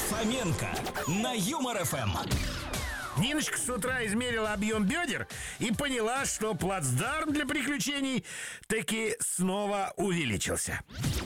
Фоменко на Юмор ФМ. Ниночка с утра измерила объем бедер и поняла, что плацдарм для приключений таки снова увеличился.